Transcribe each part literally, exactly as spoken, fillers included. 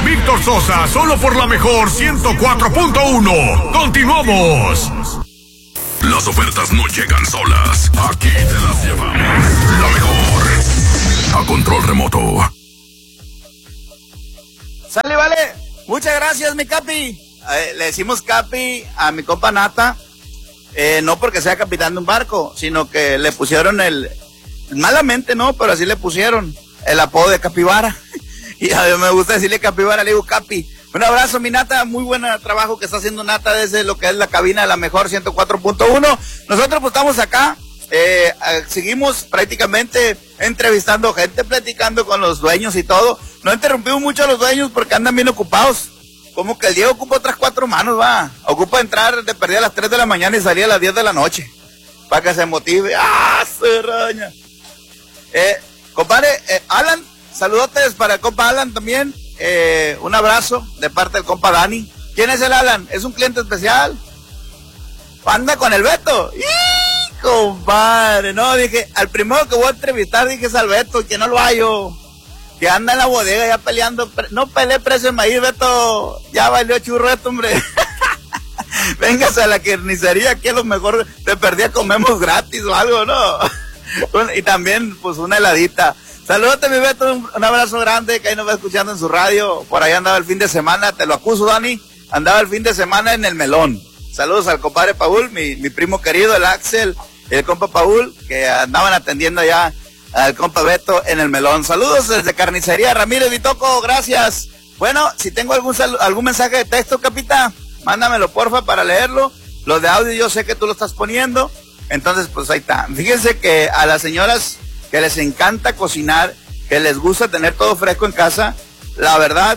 Víctor Sosa, solo por la mejor ciento cuatro punto uno. Continuamos. Las ofertas no llegan solas. Aquí te las llevamos. La mejor. A control remoto. Sale, vale. Muchas gracias, mi Capi. Eh, le decimos Capi a mi compa Nata. Eh, no porque sea capitán de un barco, sino que le pusieron el... Malamente no, pero así le pusieron el apodo de Capibara. Y a mí me gusta decirle Capibara, le digo Capi. Un abrazo, mi Nata, muy buen trabajo que está haciendo Nata desde lo que es la cabina de la mejor ciento cuatro punto uno. Nosotros pues estamos acá, eh, seguimos prácticamente entrevistando gente, platicando con los dueños y todo. No interrumpimos mucho a los dueños porque andan bien ocupados. Como que el Diego ocupa otras cuatro manos, va. Ocupa entrar de perdida a las tres de la mañana y salir a las diez de la noche. Para que se motive. ¡Ah, serraña! Eh, compadre, eh, Alan, saludotes para el compa Alan también. Eh, un abrazo de parte del compa Dani. ¿Quién es el Alan? ¿Es un cliente especial? ¿Anda con el Beto? ¡Y, compadre! No, dije, al primero que voy a entrevistar dije es al Beto, que no lo hallo. Que anda en la bodega ya peleando. No peleé precio de maíz, Beto. Ya valió churro esto, hombre. Véngase a la carnicería, que a lo mejor te perdía, comemos gratis o algo, ¿no? Y también, pues, una heladita. Saludos, mi Beto, un, un abrazo grande, que ahí nos va escuchando en su radio. Por ahí andaba el fin de semana, te lo acuso, Dani. Andaba el fin de semana en el Melón. Saludos al compadre Paul, mi, mi primo querido, el Axel, y el compa Paul, que andaban atendiendo allá al compa Beto en el Melón. Saludos desde Carnicería Ramírez Vitoco, gracias. Bueno, si tengo algún algún mensaje de texto, capitán, mándamelo porfa para leerlo. Los de audio yo sé que tú lo estás poniendo, entonces pues ahí está. Fíjense que a las señoras que les encanta cocinar, que les gusta tener todo fresco en casa, la verdad,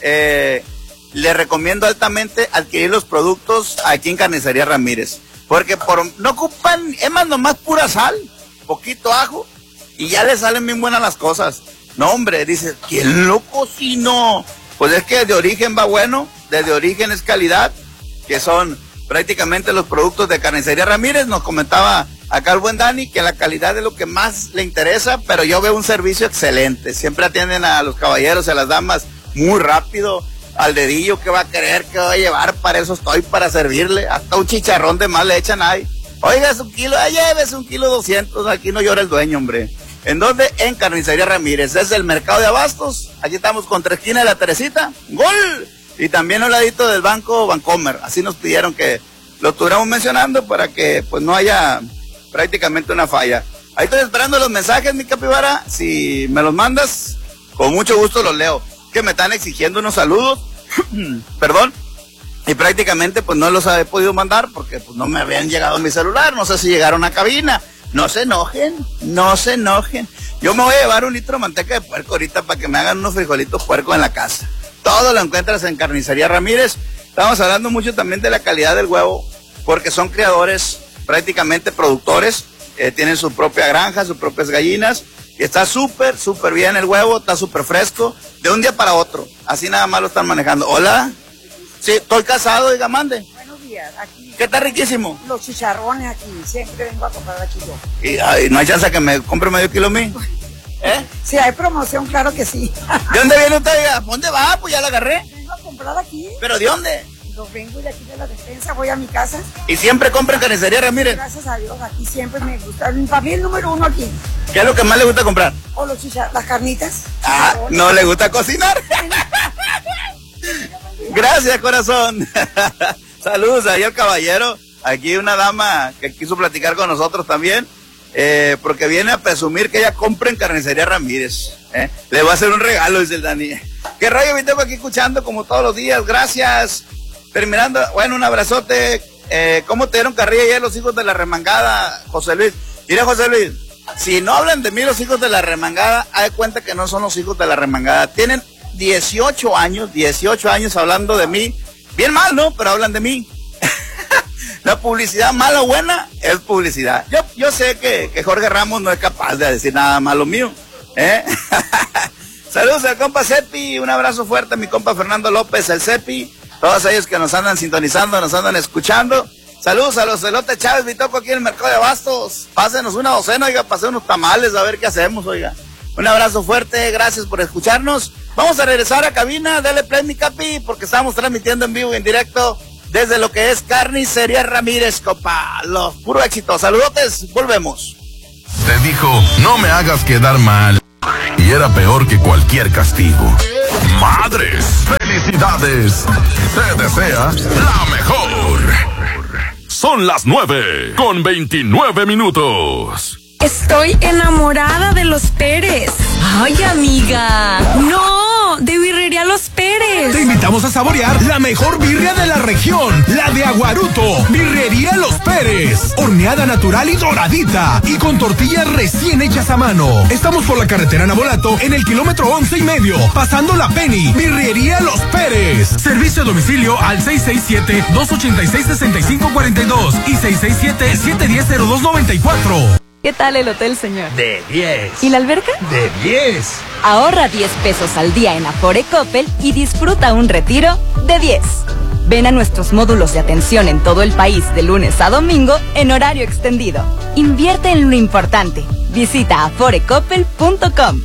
eh, les recomiendo altamente adquirir los productos aquí en Carnicería Ramírez, porque por no ocupan, es más nomás pura sal, poquito ajo, y ya le salen bien buenas las cosas. No, hombre, dice, ¿quién lo cocinó? Pues es que de origen va bueno, desde origen es calidad, que son prácticamente los productos de Carnicería Ramírez. Nos comentaba acá el buen Dani que la calidad es lo que más le interesa, pero yo veo un servicio excelente. Siempre atienden a los caballeros y a las damas muy rápido, al dedillo, que va a querer, que va a llevar, para eso estoy, para servirle. Hasta un chicharrón de más le echan ahí. Oiga, es un kilo, ah, llévese un kilo doscientos, aquí no llora el dueño, hombre. ¿En dónde? En Carnicería Ramírez. Es el mercado de abastos. Aquí estamos contra esquina de la Teresita. ¡Gol! Y también al ladito del banco Bancomer. Así nos pidieron que lo estuviéramos mencionando para que pues no haya prácticamente una falla. Ahí estoy esperando los mensajes, mi Capibara. Si me los mandas, con mucho gusto los leo. Que me están exigiendo unos saludos. Perdón. Y prácticamente pues no los he podido mandar porque pues no me habían llegado a mi celular. No sé si llegaron a cabina. No se enojen, no se enojen. Yo me voy a llevar un litro de manteca de puerco ahorita para que me hagan unos frijolitos puerco en la casa. Todo lo encuentras en Carnicería Ramírez. Estamos hablando mucho también de la calidad del huevo, porque son criadores, prácticamente productores, eh, tienen su propia granja, sus propias gallinas, y está súper, súper bien el huevo, está súper fresco, de un día para otro. Así nada más lo están manejando. Hola. Sí, estoy casado, diga, mande. Buenos días, aquí. ¿Qué está riquísimo? Los chicharrones aquí, siempre vengo a comprar aquí yo. Y ay, no hay chance que me compre medio kilo a mí. ¿Eh? Si hay promoción, claro que sí. ¿De dónde viene usted? Diga, ¿dónde va? Pues ya la agarré. Vengo a comprar aquí. ¿Pero de dónde? Yo vengo de aquí de la despensa, voy a mi casa. ¿Y siempre compra en Carnicería Ramírez? Gracias a Dios, aquí siempre me gusta. Para mí el número uno aquí. ¿Qué es lo que más le gusta comprar? O los chicharrones, las carnitas. Ah, no le gusta cocinar. Gracias, corazón. Saludos ahí al caballero. Aquí una dama que quiso platicar con nosotros también, eh, porque viene a presumir que ella compra en Carnicería Ramírez. ¿eh? Le va a hacer un regalo, dice el Dani. ¿Qué rayo me tengo aquí escuchando como todos los días? Gracias. Terminando, bueno, un abrazote. Eh, ¿Cómo te dieron carrilla ayer los hijos de la remangada, José Luis? Mira, José Luis, si no hablan de mí los hijos de la remangada, haz de cuenta que no son los hijos de la remangada. Tienen dieciocho años, dieciocho años hablando de mí. Bien mal, ¿no? Pero hablan de mí. La publicidad mala o buena es publicidad. Yo, yo sé que, que Jorge Ramos no es capaz de decir nada malo mío. ¿eh? Saludos al compa Cepi, un abrazo fuerte a mi compa Fernando López, el Cepi. Todos ellos que nos andan sintonizando, nos andan escuchando. Saludos a los Celote Chávez, me toco aquí en el mercado de abastos. Pásenos una docena, oiga, pasé unos tamales, a ver qué hacemos, oiga. Un abrazo fuerte, gracias por escucharnos. Vamos a regresar a cabina, dale play mi Capi, porque estamos transmitiendo en vivo y en directo desde lo que es Carnicería Ramírez, copa. Los puro éxito. Saludotes, volvemos. Te dijo, no me hagas quedar mal. Y era peor que cualquier castigo. ¡Madres! ¡Felicidades! Te desea la mejor. Son las nueve con veintinueve minutos. Estoy enamorada de los Pérez. Ay, amiga. No, de Birrería Los Pérez. Te invitamos a saborear la mejor birria de la región, la de Aguaruto. Birrería Los Pérez. Horneada natural y doradita. Y con tortillas recién hechas a mano. Estamos por la carretera Nabolato en el kilómetro once y medio, pasando la Penny. Birrería Los Pérez. Servicio a domicilio al seis seis siete, dos ocho seis, seis cinco cuatro dos y seis seis siete, siete uno cero, cero dos nueve cuatro. ¿Qué tal el hotel, señor? De diez. ¿Y la alberca? De diez. Ahorra diez pesos al día en Afore Coppel y disfruta un retiro de diez. Ven a nuestros módulos de atención en todo el país de lunes a domingo en horario extendido. Invierte en lo importante. Visita afore coppel punto com.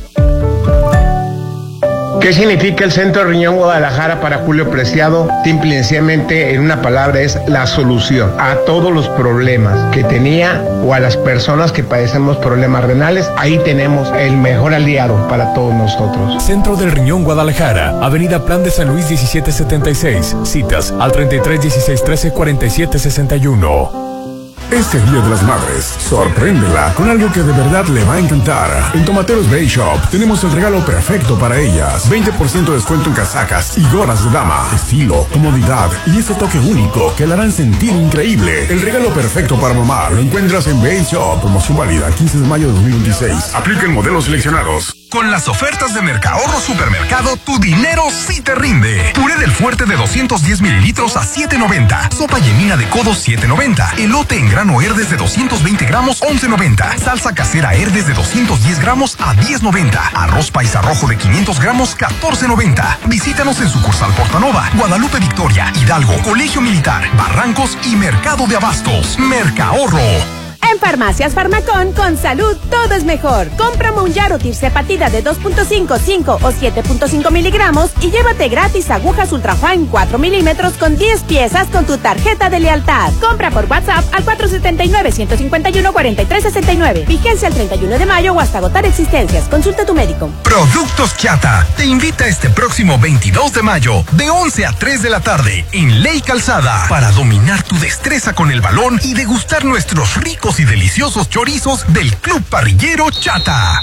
¿Qué significa el Centro Riñón Guadalajara para Julio Preciado? Simple y sencillamente, en una palabra, es la solución a todos los problemas que tenía o a las personas que padecemos problemas renales. Ahí tenemos el mejor aliado para todos nosotros. Centro del Riñón Guadalajara, Avenida Plan de San Luis diecisiete setenta y seis. Citas al treinta y tres dieciséis trece cuarenta y siete sesenta y uno. Este Día de las Madres, sorpréndela con algo que de verdad le va a encantar. En Tomateros Bay Shop tenemos el regalo perfecto para ellas. veinte por ciento de descuento en casacas y gorras de dama. Estilo, comodidad y ese toque único que la harán sentir increíble. El regalo perfecto para mamá lo encuentras en Bay Shop. Promoción válida quince de mayo de dos mil veintiséis. Apliquen modelos seleccionados. Con las ofertas de Mercahorro Supermercado, tu dinero sí te rinde. Puré del Fuerte de doscientos diez mililitros a siete noventa. Sopa yemina de codo siete noventa. Elote en grano Herdes de doscientos veinte gramos once noventa. Salsa casera Herdes de doscientos diez gramos a diez noventa. Arroz paisa rojo de quinientos gramos catorce noventa. Visítanos en sucursal Portanova, Guadalupe Victoria, Hidalgo, Colegio Militar, Barrancos y Mercado de Abastos. Mercahorro. En Farmacias Farmacón, con salud todo es mejor. Compra Monjaro Tirzepatida de dos punto cinco, cinco o siete punto cinco miligramos y llévate gratis agujas Ultrafine cuatro milímetros con diez piezas con tu tarjeta de lealtad. Compra por WhatsApp al cuatro siete nueve, uno cinco uno, cuatro tres seis nueve. Vigencia el treinta y uno de mayo o hasta agotar existencias. Consulta a tu médico. Productos Chata te invita este próximo veintidós de mayo de once a tres de la tarde en Ley Calzada para dominar tu destreza con el balón y degustar nuestros ricos y deliciosos chorizos del Club Parrillero Chata.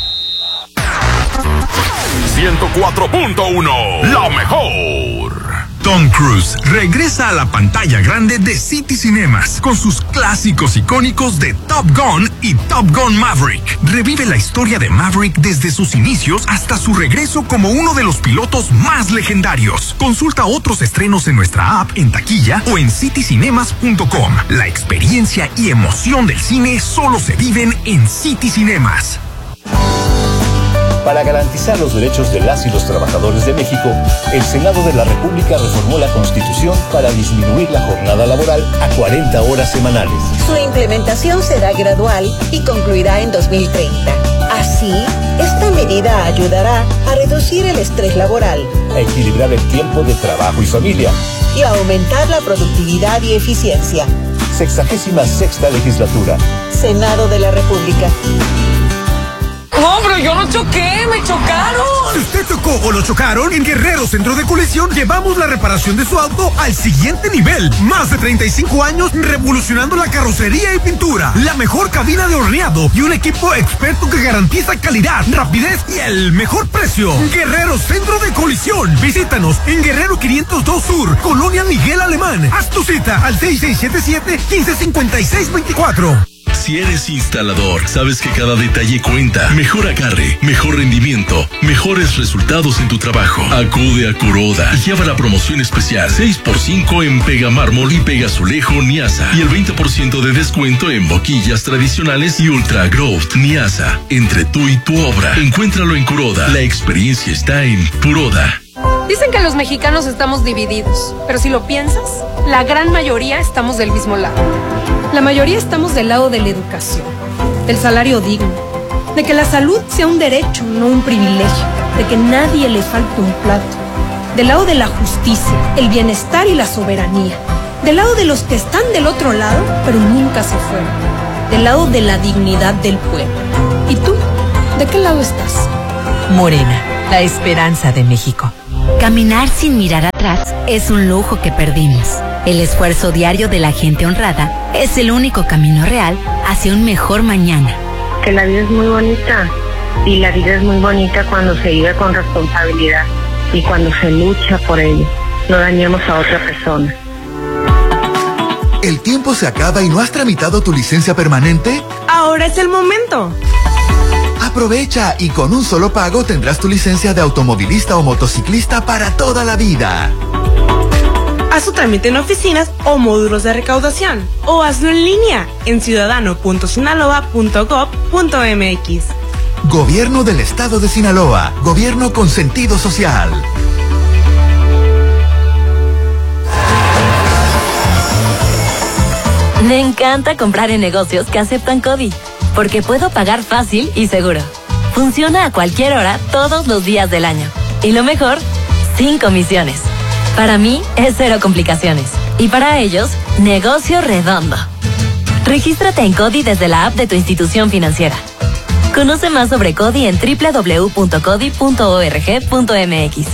ciento cuatro punto uno, la mejor. Tom Cruise regresa a la pantalla grande de City Cinemas con sus clásicos icónicos de Top Gun y Top Gun Maverick. Revive la historia de Maverick desde sus inicios hasta su regreso como uno de los pilotos más legendarios. Consulta otros estrenos en nuestra app, en taquilla o en city cinemas punto com. La experiencia y emoción del cine solo se viven en City Cinemas. Para garantizar los derechos de las y los trabajadores de México, el Senado de la República reformó la Constitución para disminuir la jornada laboral a cuarenta horas semanales. Su implementación será gradual y concluirá en dos mil treinta. Así, esta medida ayudará a reducir el estrés laboral, a equilibrar el tiempo de trabajo y familia y a aumentar la productividad y eficiencia. Sexagésima sexta legislatura. Senado de la República. No, pero yo no choqué, me chocaron. Si usted chocó o lo chocaron, en Guerrero Centro de Colisión llevamos la reparación de su auto al siguiente nivel. Más de treinta y cinco años revolucionando la carrocería y pintura. La mejor cabina de horneado y un equipo experto que garantiza calidad, rapidez y el mejor precio. Guerrero Centro de Colisión. Visítanos en Guerrero quinientos dos Sur, Colonia Miguel Alemán. Haz tu cita al seis seis siete siete, uno cinco cinco seis dos cuatro. Si eres instalador, sabes que cada detalle cuenta. Mejor agarre, mejor rendimiento, mejores resultados en tu trabajo. Acude a Kuroda y lleva la promoción especial seis por cinco en Pega Mármol y Pega Azulejo Niasa y el veinte por ciento de descuento en boquillas tradicionales y Ultra Growth Niasa. Entre tú y tu obra, encuéntralo en Kuroda. La experiencia está en Kuroda. Dicen que los mexicanos estamos divididos, pero si lo piensas, la gran mayoría estamos del mismo lado. La mayoría estamos del lado de la educación, del salario digno, De que la salud sea un derecho, no un privilegio. De que nadie le falte un plato. Del lado de la justicia, el bienestar y la soberanía. Del lado de los que están del otro lado, pero nunca se fueron. Del lado de la dignidad del pueblo. ¿Y tú? ¿De qué lado estás? Morena, la esperanza de México. Caminar sin mirar atrás es un lujo que perdimos. El esfuerzo diario de la gente honrada es el único camino real hacia un mejor mañana. Que la vida es muy bonita y la vida es muy bonita cuando se vive con responsabilidad y cuando se lucha por ello. No dañemos a otra persona. ¿El tiempo se acaba y no has tramitado tu licencia permanente? Ahora es el momento. Aprovecha y con un solo pago tendrás tu licencia de automovilista o motociclista para toda la vida. Haz tu trámite en oficinas o módulos de recaudación o hazlo en línea en ciudadano punto sinaloa punto gob punto mx. Gobierno del Estado de Sinaloa. Gobierno con sentido social. Me encanta comprar en negocios que aceptan CODI, porque puedo pagar fácil y seguro. Funciona a cualquier hora, todos los días del año. Y lo mejor, sin comisiones. Para mí es cero complicaciones. Y para ellos, negocio redondo. Regístrate en CODI desde la app de tu institución financiera. Conoce más sobre CODI en doble u doble u doble u punto codi punto org punto mx.